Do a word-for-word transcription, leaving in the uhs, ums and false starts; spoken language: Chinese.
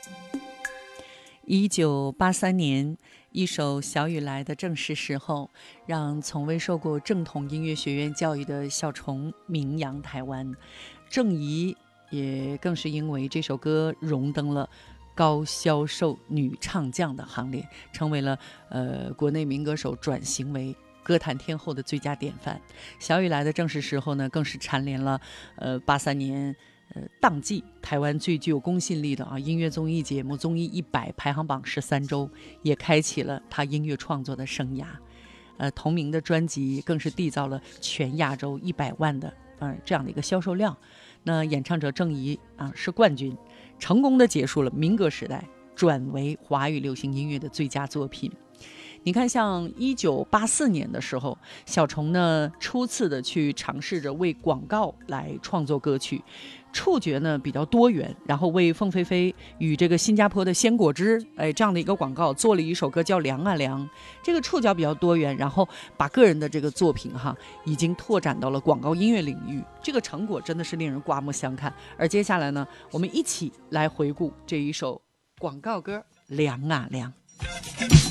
一九八三年，一首《小雨来的正是时候》让从未受过正统音乐学院教育的小虫名扬台湾。郑怡也更是因为这首歌荣登了高销售女唱将的行列，成为了呃国内民歌手转型为歌坛天后的最佳典范。小雨来的正是时候呢，更是蝉联了呃八三年呃当季台湾最具有公信力的啊音乐综艺节目综艺一百排行榜十三周，也开启了他音乐创作的生涯。呃，同名的专辑更是缔造了全亚洲一百万的呃这样的一个销售量。那演唱者郑怡啊是冠军，成功的结束了民歌时代，转为华语流行音乐的最佳作品。你看，像一九八四年的时候，小虫呢初次的去尝试着为广告来创作歌曲，触觉呢比较多元，然后为凤飞飞与这个新加坡的鲜果汁哎这样的一个广告做了一首歌叫《凉啊凉》，这个触角比较多元，然后把个人的这个作品哈已经拓展到了广告音乐领域，这个成果真的是令人刮目相看。而接下来呢，我们一起来回顾这一首广告歌《凉啊凉》。